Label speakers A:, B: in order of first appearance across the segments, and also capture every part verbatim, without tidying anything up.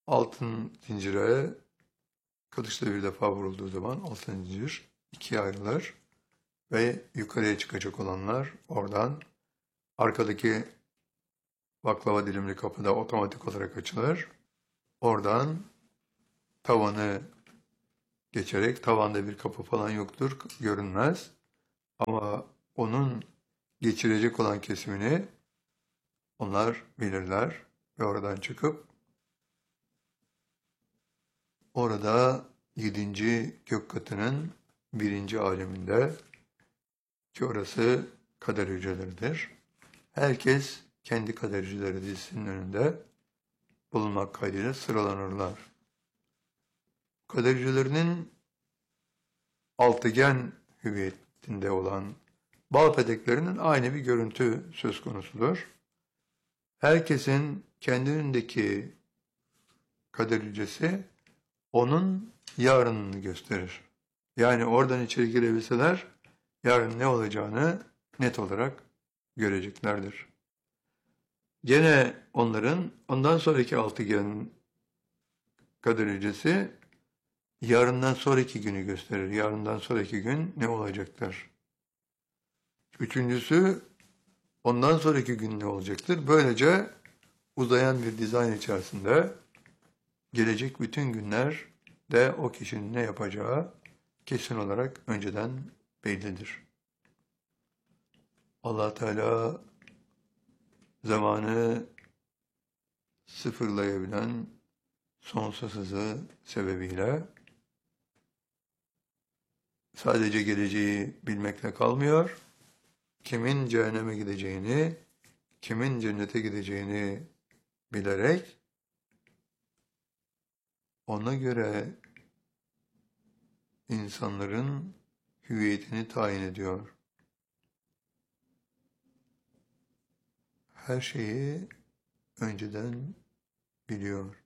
A: Altın zincire kılıçla bir defa vurulduğu zaman altın zincir ikiye ayrılır ve yukarıya çıkacak olanlar oradan arkadaki baklava dilimli kapıda otomatik olarak açılır. Oradan tavanı geçerek, tavanda bir kapı falan yoktur, görünmez. Ama onun geçirecek olan kesimini onlar bilirler ve oradan çıkıp orada yedinci gök katının birinci aleminde, ki orası kader hücreleridir. Herkes kendi kader hücreleri dizisinin önünde bulunmak kaydıyla sıralanırlar. Kader hücrelerinin altıgen hüviyetinde olan bal peteklerinin aynı bir görüntü söz konusudur. Herkesin kendi önündeki kader hücresi onun yarınını gösterir. Yani oradan içeri girebilseler yarın ne olacağını net olarak göreceklerdir. Gene onların ondan sonraki altıgen kader hücresi yarından sonraki günü gösterir. Yarından sonraki gün ne olacaktır? Üçüncüsü ondan sonraki gün ne olacaktır? Böylece uzayan bir dizayn içerisinde gelecek bütün günler de o kişinin ne yapacağı kesin olarak önceden bellidir. Allah Teala zamanı sıfırlayabilen sonsuz hızı sebebiyle sadece geleceği bilmekle kalmıyor, kimin cehenneme gideceğini, kimin cennete gideceğini bilerek ona göre insanların hüviyetini tayin ediyor. Her şeyi önceden biliyor.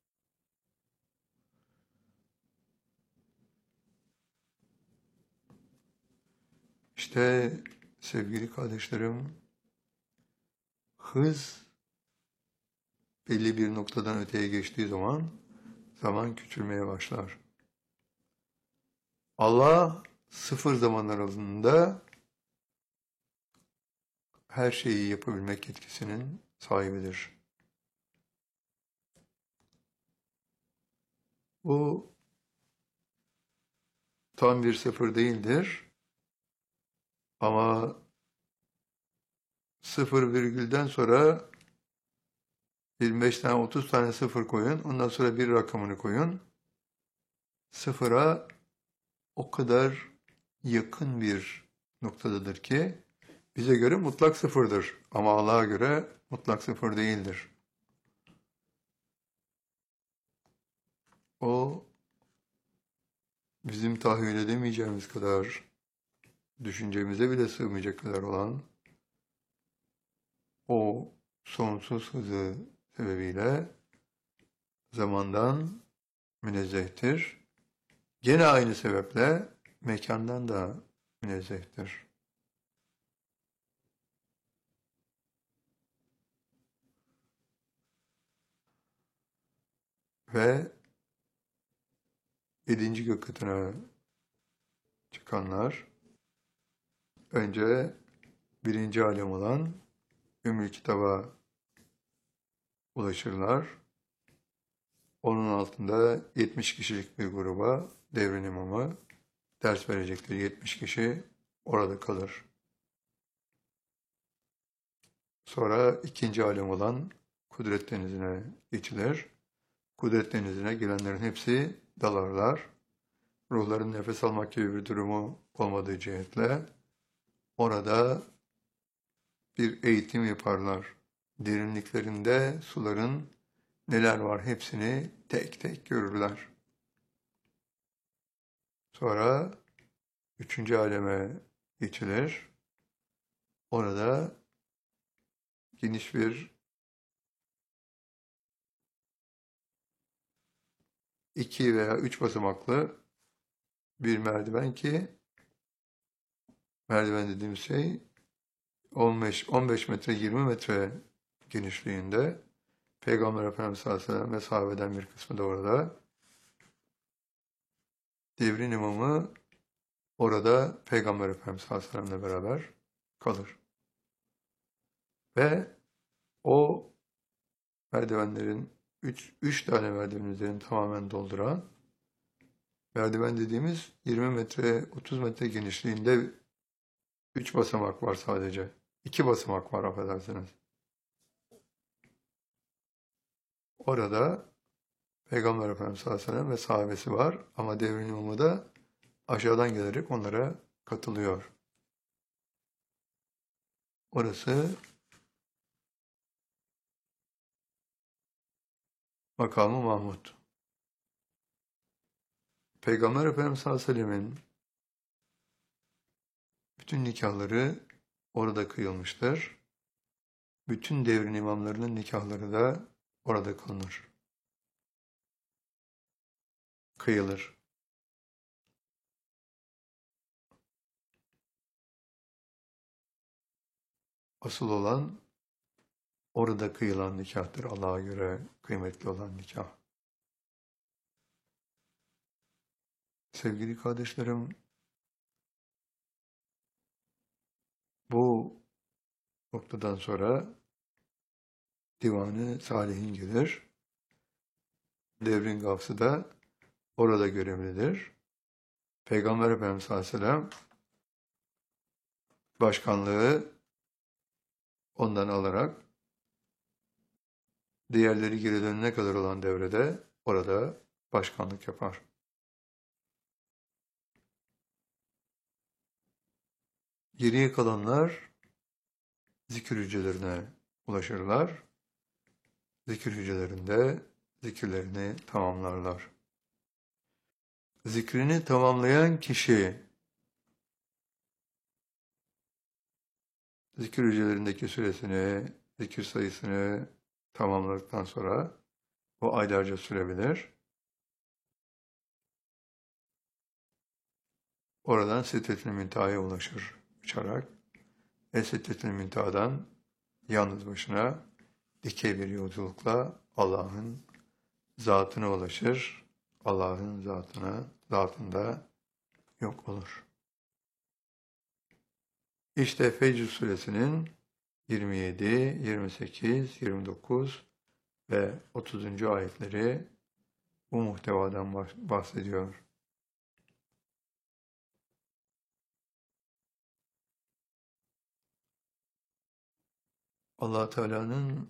A: İşte sevgili kardeşlerim, hız belli bir noktadan öteye geçtiği zaman zaman küçülmeye başlar. Allah sıfır zaman aralığında her şeyi yapabilmek yetkisinin sahibidir. Bu tam bir sıfır değildir ama sıfır virgülden sonra yirmi beş tane otuz tane sıfır koyun, ondan sonra bir rakamını koyun. Sıfıra o kadar yakın bir noktadadır ki bize göre mutlak sıfırdır ama Allah'a göre mutlak sıfır değildir. O bizim tahayyül edemeyeceğimiz kadar, düşüncemize bile sığmayacak kadar olan o sonsuz hızı sebebiyle zamandan münezzehtir. Gene aynı sebeple mekandan da münezzehtir. Ve yedinci gök katına çıkanlar önce birinci alem olan Ümmül Kitab'a ulaşırlar. Onun altında yetmiş kişilik bir gruba devrin imamı ders verecektir. yetmiş kişi orada kalır. Sonra ikinci alem olan Kudret Denizi'ne geçilir. Kudret Denizi'ne girenlerin hepsi dalarlar. Ruhların nefes almak gibi bir durumu olmadığı cihetle orada bir eğitim yaparlar. Derinliklerinde suların neler var hepsini tek tek görürler. Sonra üçüncü aleme geçilir. Orada geniş bir iki veya üç basamaklı bir merdiven ki merdiven dediğim şey on beş on beş metre yirmi metre genişliğinde Peygamber Efendimiz sallallahu aleyhi ve sellem ve sahabeden bir kısmı da orada. Devrin imamı orada Peygamber Efendimiz sallallahu aleyhi ve sellemle beraber kalır. Ve o merdivenlerin, üç, üç tane merdiven üzerini tamamen dolduran, merdiven dediğimiz yirmi metre, otuz metre genişliğinde üç basamak var sadece. İki basamak var affedersiniz. Orada Peygamber Efendimiz sallallahu aleyhi ve sellem ve sahabesi var ama devrin imamı da aşağıdan gelerek onlara katılıyor. Orası Makamı Mahmud. Peygamber Efendimiz sallallahu aleyhi ve sellemin bütün nikahları orada kıyılmıştır. Bütün devrin imamlarının nikahları da orada kılınır. Kıyılır. Asıl olan orada kıyılan nikahtır. Allah'a göre kıymetli olan nikah. Sevgili kardeşlerim, bu noktadan sonra Divan-ı Salihin gelir. Devrin gavsı da orada görevlidir. Peygamber Efendimiz sallallahu aleyhi ve sellem başkanlığı ondan alarak diğerleri geri dönene kadar olan devrede orada başkanlık yapar. Geriye kalanlar zikir hücrelerine ulaşırlar. Zikir hücrelerinde zikirlerini tamamlarlar. Zikrini tamamlayan kişi zikir hücrelerindeki süresini, zikir sayısını tamamladıktan sonra o aylarca sürebilir. Oradan Sidret-i Münteha'ya ulaşır uçarak. Ve Sidret-i Münteha'dan yalnız başına dikey bir yolculukla Allah'ın zatına ulaşır. Allah'ın zatına, zatında yok olur. İşte Fecr suresinin yirmi yedi, yirmi sekiz, yirmi dokuz ve otuzuncu ayetleri bu muhtevadan bahsediyor. Allah Teala'nın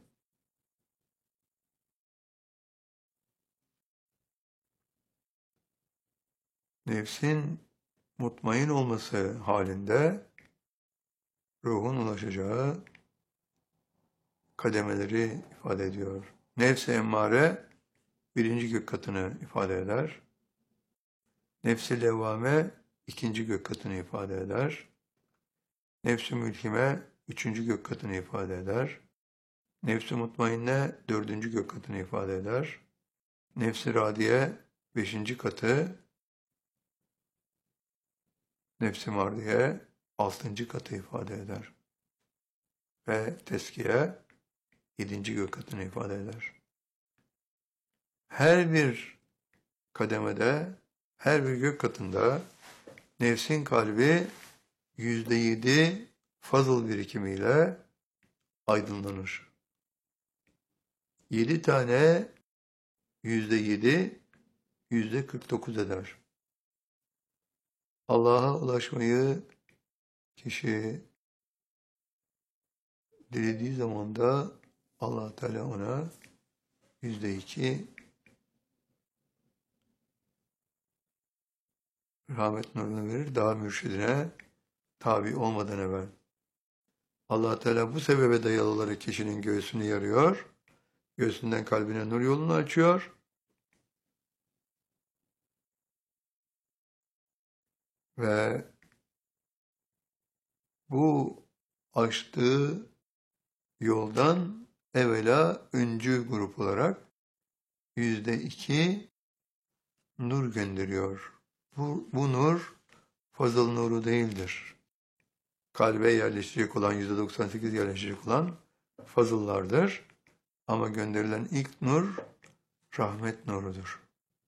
A: nefsin mutmain olması halinde ruhun ulaşacağı kademeleri ifade ediyor. Nefs-i emmare birinci gök katını ifade eder. Nefs-i levvame ikinci gök katını ifade eder. Nefs-i mülkime üçüncü gök katını ifade eder. Nefs-i mutmainne dördüncü gök katını ifade eder. Nefs-i radiye beşinci katı, nefs-i mardiye altıncı katı ifade eder. Ve teskiye yedinci gök katını ifade eder. Her bir kademede, her bir gök katında nefsin kalbi yüzde yedi fazıl birikimiyle aydınlanır. Yedi tane yüzde yedi, yüzde kırk dokuz eder. Allah'a ulaşmayı kişi dilediği zaman da Allah Teala ona yüzde iki rahmet nurunu verir, daha mürşidine tabi olmadan evvel. Allah Teala bu sebebe dayalı olarak kişinin göğsünü yarıyor, göğsünden kalbine nur yolunu açıyor ve bu açtığı yoldan evvela öncü grup olarak yüzde iki nur gönderiyor. Bu, bu nur fazıl nuru değildir. Kalbe yerleşecek olan, yüzde doksan sekiz yerleşecek olan fazıllardır. Ama gönderilen ilk nur rahmet nurudur.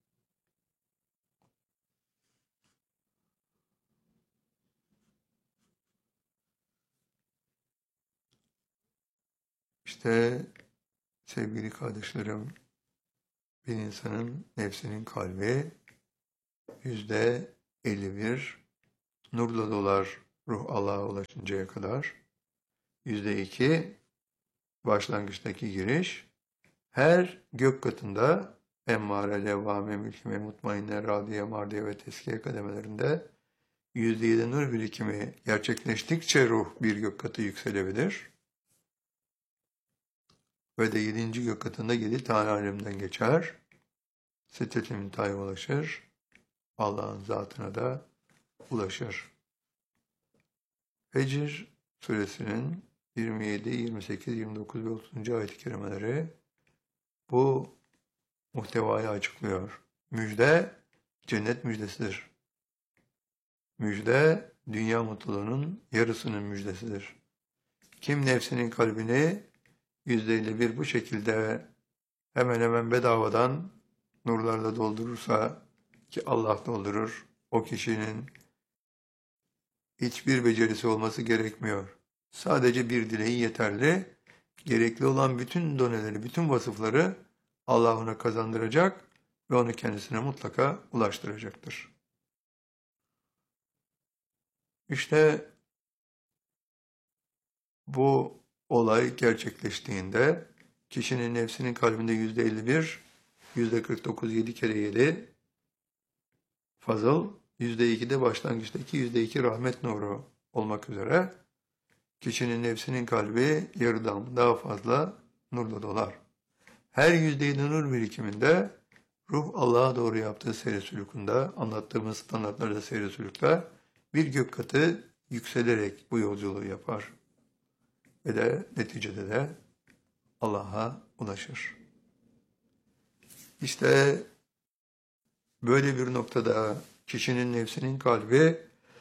A: İşte sevgili kardeşlerim, bir insanın nefsinin kalbi yüzde elli bir nurla dolar ruh Allah'a ulaşıncaya kadar. Yüzde iki başlangıçtaki giriş. Her gök katında emmare, levvame, mülkime, mutmainne, radiye, mardiye ve teskiye kademelerinde yüzde yedi nur birikimi gerçekleştikçe ruh bir gök katı yükselebilir. Ve de yedinci gök katında yedi tane alemden geçer. Siddeti müntehaya ulaşır. Allah'ın zatına da ulaşır. Fecr suresinin yirmi yedi, yirmi sekiz, yirmi dokuz ve otuzuncu ayet-i kerimeleri bu muhtevayı açıklıyor. Müjde cennet müjdesidir. Müjde dünya mutluluğunun yarısının müjdesidir. Kim nefsinin kalbini yüzde elli bir bu şekilde hemen hemen bedavadan nurlarla doldurursa, ki Allah doldurur, o kişinin hiçbir becerisi olması gerekmiyor. Sadece bir dileği yeterli. Gerekli olan bütün doneleri, bütün vasıfları Allah ona kazandıracak ve onu kendisine mutlaka ulaştıracaktır. İşte bu olay gerçekleştiğinde kişinin nefsinin kalbinde yüzde elli bir, yüzde kırk dokuz, yedi kere yedi fazıl, yüzde iki de başlangıçtaki yüzde iki rahmet nuru olmak üzere kişinin nefsinin kalbi yarıdan daha fazla nurla dolar. Her yüzde yedi nur birikiminde ruh Allah'a doğru yaptığı seyir sülükünde, anlattığımız standartlarda seyir sülükte bir gök katı yükselerek bu yolculuğu yapar. Ve de neticede de Allah'a ulaşır. İşte böyle bir noktada kişinin nefsinin kalbi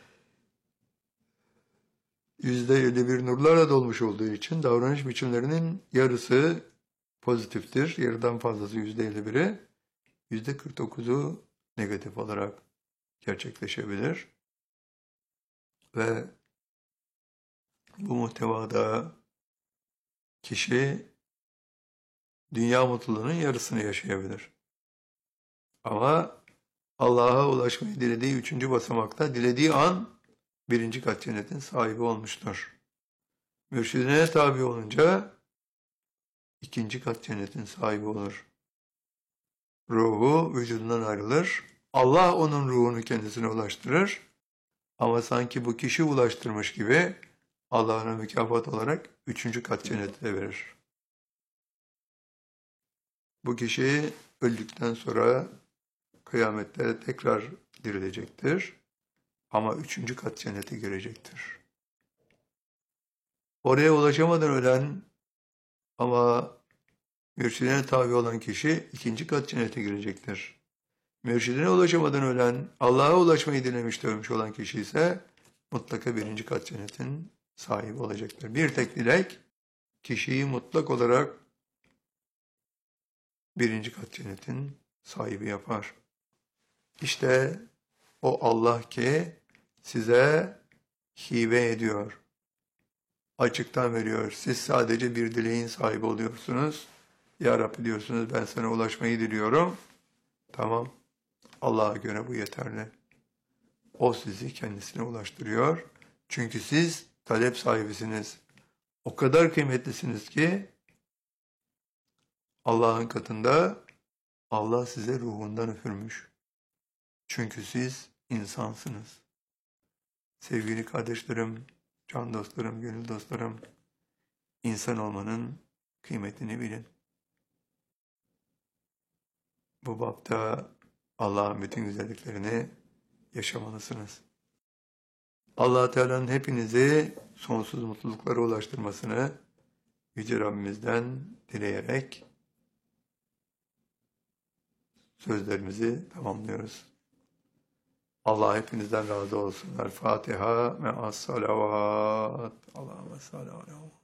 A: yüzde elli bir nurlarla dolmuş olduğu için davranış biçimlerinin yarısı pozitiftir. Yarıdan fazlası yüzde elli biri, yüzde kırk dokuzu negatif olarak gerçekleşebilir. Ve bu muhtevada kişi dünya mutluluğunun yarısını yaşayabilir. Ama Allah'a ulaşmayı dilediği üçüncü basamakta, dilediği an birinci kat cennetin sahibi olmuştur. Mürşidine tabi olunca ikinci kat cennetin sahibi olur. Ruhu vücudundan ayrılır. Allah onun ruhunu kendisine ulaştırır. Ama sanki bu kişi ulaştırmış gibi Allah'ın mükafat olarak üçüncü kat cenneti de verir. Bu kişi öldükten sonra kıyamette tekrar dirilecektir. Ama üçüncü kat cennete girecektir. Oraya ulaşamadan ölen ama mürşidine tabi olan kişi ikinci kat cennete girecektir. Mürşidine ulaşamadan ölen, Allah'a ulaşmayı dilemiş de ölmüş olan kişi ise mutlaka birinci kat cennetin sahibi olacaktır. Bir tek dilek kişiyi mutlak olarak birinci kat cennetin sahibi yapar. İşte o Allah ki size hibe ediyor. Açıktan veriyor. Siz sadece bir dileğin sahibi oluyorsunuz. Ya Rabbi diyorsunuz, ben sana ulaşmayı diliyorum. Tamam. Allah'a göre bu yeterli. O sizi kendisine ulaştırıyor. Çünkü siz talep sahibisiniz. O kadar kıymetlisiniz ki Allah'ın katında Allah size ruhundan üfürmüş. Çünkü siz insansınız. Sevgili kardeşlerim, can dostlarım, gönül dostlarım, insan olmanın kıymetini bilin. Bu bapta Allah'ın bütün güzelliklerini yaşamalısınız. Allah Teala'nın hepinizi sonsuz mutluluklara ulaştırmasını Yüce Rabbimizden dileyerek sözlerimizi tamamlıyoruz. Allah hepinizden razı olsun. El Fatiha me'as salavat. Allahümme salli ala